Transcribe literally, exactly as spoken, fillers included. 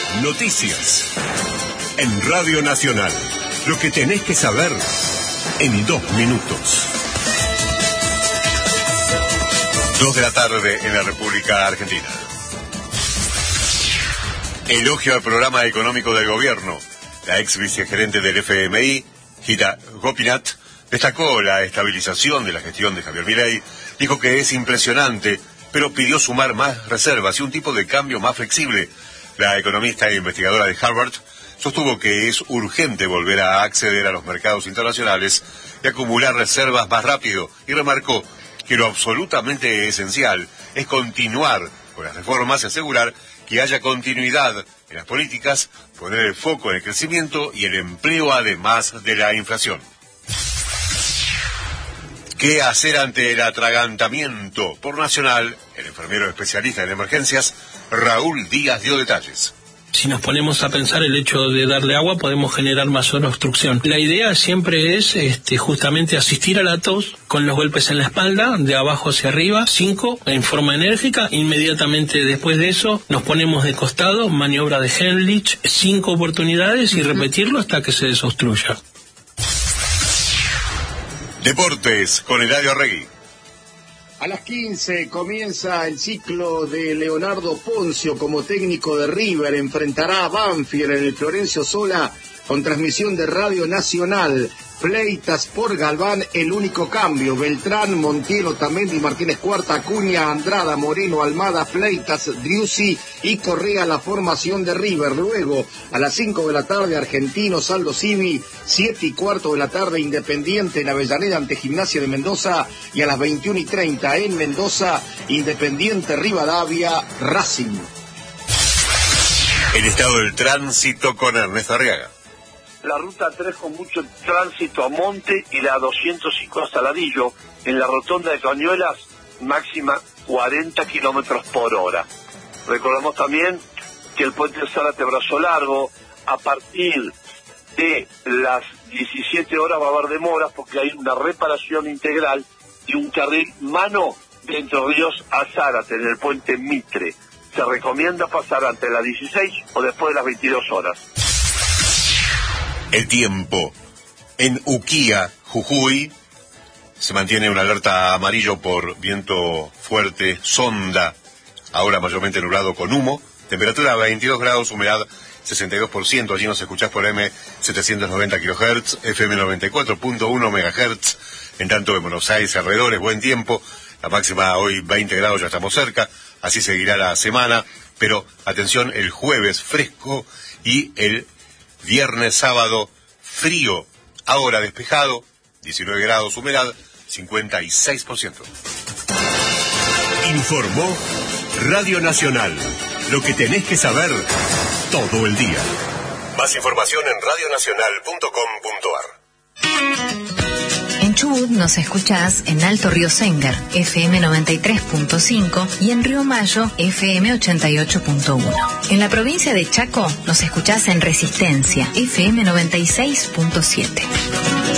Noticias. En Radio Nacional. Lo que tenés que saber en dos minutos. Dos de la tarde en la República Argentina. Elogio al programa económico del gobierno. La ex vicegerente del F M I, Gita Gopinath, destacó la estabilización de la gestión de Javier Milei, dijo que es impresionante, pero pidió sumar más reservas y un tipo de cambio más flexible. La economista e investigadora de Harvard sostuvo que es urgente volver a acceder a los mercados internacionales y acumular reservas más rápido, y remarcó que lo absolutamente esencial es continuar con las reformas y asegurar que haya continuidad en las políticas, poner el foco en el crecimiento y el empleo además de la inflación. ¿Qué hacer ante el atragantamiento? Por Nacional, el enfermero especialista en emergencias, Raúl Díaz, dio detalles. Si nos ponemos a pensar el hecho de darle agua, podemos generar mayor obstrucción. La idea siempre es este, justamente asistir a la tos con los golpes en la espalda, de abajo hacia arriba, cinco, en forma enérgica. Inmediatamente después de eso, nos ponemos de costado, maniobra de Heimlich, cinco oportunidades y repetirlo hasta que se desobstruya. Deportes, con Eladio Arregui. A las quince comienza el ciclo de Leonardo Poncio como técnico de River. Enfrentará a Banfield en el Florencio Sola con transmisión de Radio Nacional. Fleitas por Galván, el único cambio. Beltrán, Montiel, Otamendi, Martínez Cuarta, Acuña, Andrada, Moreno, Almada, Fleitas, Driussi y Correa, la formación de River. Luego, a las cinco de la tarde, Argentinos, Aldo Civi. siete y cuarto de la tarde, Independiente en Avellaneda ante Gimnasia de Mendoza. Y a las veintiuna y treinta en Mendoza, Independiente Rivadavia, Racing. El estado del tránsito con Ernesto Arriaga. La ruta tres con mucho tránsito a Monte y la doscientos cinco a Saladillo. En la rotonda de Cañuelas, máxima cuarenta kilómetros por hora. Recordamos también que el puente Zárate Brazo Largo, a partir de las diecisiete horas va a haber demoras porque hay una reparación integral y un carril mano de Entre Ríos a Zárate en el puente Mitre. Se recomienda pasar ante las dieciséis o después de las veintidós horas. El tiempo. En Uquía, Jujuy, se mantiene una alerta amarillo por viento fuerte, sonda, ahora mayormente nublado con humo, temperatura veintidós grados, humedad sesenta y dos por ciento, allí nos escuchás por M setecientos noventa kilohertz, F M noventa y cuatro punto uno megahertz, en tanto en Buenos Aires alrededores, buen tiempo, la máxima hoy veinte grados, ya estamos cerca, así seguirá la semana, pero atención, el jueves fresco y el viernes, sábado, frío, ahora despejado, diecinueve grados, humedad, cincuenta y seis por ciento. Informó Radio Nacional. Lo que tenés que saber todo el día. Más información en radio nacional punto com punto ar. En Chubut nos escuchás en Alto Río Sengar, F M noventa y tres punto cinco, y en Río Mayo, F M ochenta y ocho punto uno. En la provincia de Chaco nos escuchás en Resistencia, F M noventa y seis punto siete.